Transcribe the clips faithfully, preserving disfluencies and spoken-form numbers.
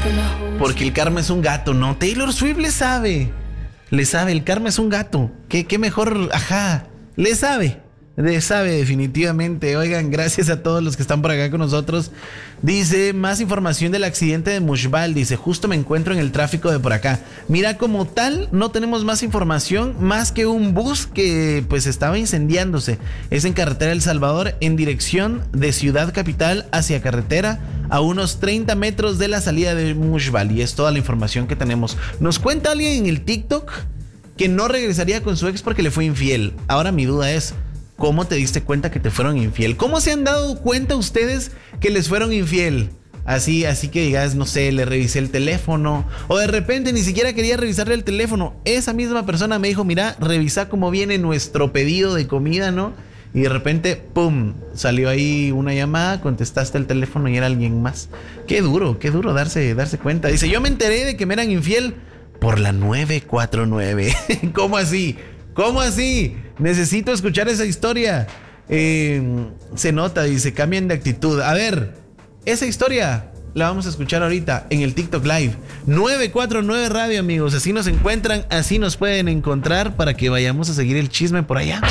Porque el karma es un gato, ¿no? Taylor Swift le sabe. Le sabe, el karma es un gato. ¿Qué, qué mejor? Ajá, le sabe. Le sabe definitivamente. Oigan, gracias a todos los que están por acá con nosotros. Dice, más información del accidente de Mushbal. Dice, justo me encuentro en el tráfico de por acá. Mira, como tal, no tenemos más información, más que un bus que pues estaba incendiándose. Es en carretera El Salvador, en dirección de Ciudad Capital hacia carretera, a unos treinta metros de la salida de Mushbal. Y es toda la información que tenemos. Nos cuenta alguien en el TikTok que no regresaría con su ex porque le fue infiel. Ahora mi duda es, ¿cómo te diste cuenta que te fueron infiel? ¿Cómo se han dado cuenta ustedes que les fueron infiel? Así, así que digas, no sé, le revisé el teléfono, o de repente ni siquiera quería revisarle el teléfono. Esa misma persona me dijo, mira, revisa cómo viene nuestro pedido de comida, ¿no? Y de repente, pum, salió ahí una llamada, contestaste el teléfono y era alguien más. Qué duro, qué duro darse, darse cuenta. Dice, yo me enteré de que me eran infiel por la nueve cuatro nueve. ¿Cómo así? ¿Cómo así? Necesito escuchar esa historia. Eh, se nota, dice, cambian de actitud. A ver, esa historia la vamos a escuchar ahorita en el TikTok Live. nueve cuatro nueve Radio, amigos. Así nos encuentran, así nos pueden encontrar para que vayamos a seguir el chisme por allá.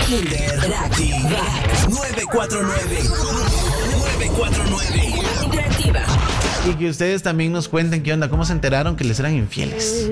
nueve cuatro nueve. nueve cuatro nueve. Interactiva. Y que ustedes también nos cuenten qué onda, cómo se enteraron que les eran infieles.